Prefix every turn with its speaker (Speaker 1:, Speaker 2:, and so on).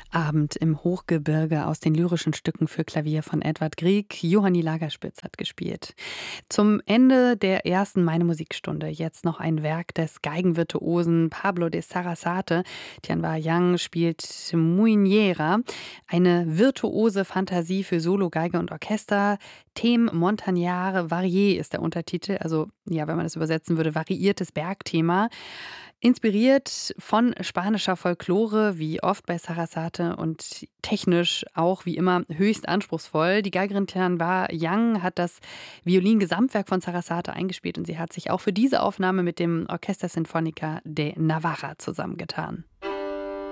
Speaker 1: Abend im Hochgebirge aus den lyrischen Stücken für Klavier von Edvard Grieg. Johanni Lagerspitz hat gespielt. Zum Ende der ersten Meine Musikstunde jetzt noch ein Werk des Geigenvirtuosen Pablo de Sarasate. Tian Yang spielt Muiniera, eine virtuose Fantasie für Solo, Geige und Orchester. Theme Montagnard Varié ist der Untertitel, also ja, wenn man das übersetzen würde, variiertes Bergthema. Inspiriert von spanischer Folklore, wie oft bei Sarasate, und technisch auch wie immer höchst anspruchsvoll. Die Geigerin Tianwa Yang hat das Violingesamtwerk von Sarasate eingespielt und sie hat sich auch für diese Aufnahme mit dem Orchester Sinfónica de Navarra zusammengetan.